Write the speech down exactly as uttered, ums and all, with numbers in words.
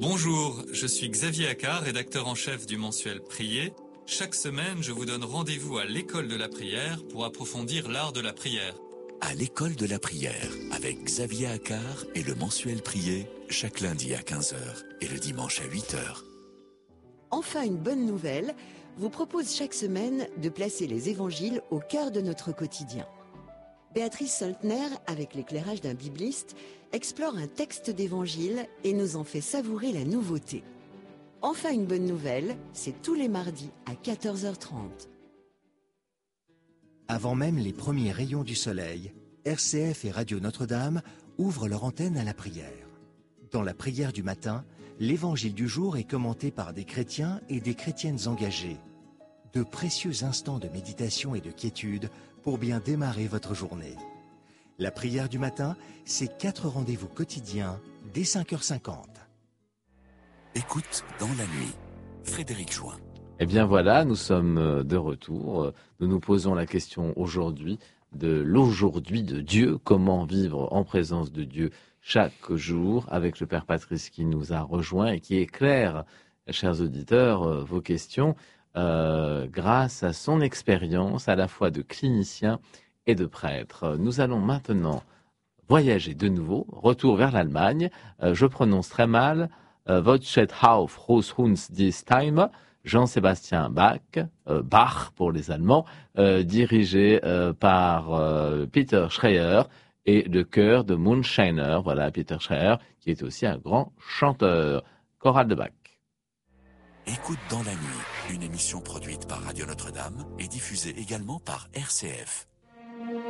Bonjour, je suis Xavier Accard, rédacteur en chef du mensuel Prier. Chaque semaine, je vous donne rendez-vous à l'école de la prière pour approfondir l'art de la prière. À l'école de la prière, avec Xavier Accard et le mensuel Prier, chaque lundi à quinze heures et le dimanche à huit heures. Enfin, une bonne nouvelle vous propose chaque semaine de placer les évangiles au cœur de notre quotidien. Béatrice Soltner, avec l'éclairage d'un bibliste, explore un texte d'évangile et nous en fait savourer la nouveauté. Enfin, une bonne nouvelle, c'est tous les mardis à quatorze heures trente. Avant même les premiers rayons du soleil, R C F et Radio Notre-Dame ouvrent leur antenne à la prière. Dans la prière du matin, l'évangile du jour est commenté par des chrétiens et des chrétiennes engagées. De précieux instants de méditation et de quiétude pour bien démarrer votre journée. La prière du matin, c'est quatre rendez-vous quotidiens dès cinq heures cinquante. Écoute dans la nuit. Frédéric Join. Eh bien voilà, nous sommes de retour. Nous nous posons la question aujourd'hui de l'aujourd'hui de Dieu. Comment vivre en présence de Dieu chaque jour, avec le Père Patrice qui nous a rejoint et qui éclaire, chers auditeurs, vos questions euh, grâce à son expérience à la fois de clinicien et de prêtre. Nous allons maintenant voyager de nouveau, retour vers l'Allemagne. Euh, je prononce très mal euh, Wolfgang Auf Großhunds des Time, Jean-Sébastien Bach, euh, Bach pour les Allemands, euh, dirigé euh, par euh, Peter Schreyer et le chœur de Mundscheiner. Voilà, Peter Schreyer, qui est aussi un grand chanteur. Chorale de Bach. Écoute dans la nuit, une émission produite par Radio Notre-Dame et diffusée également par R C F.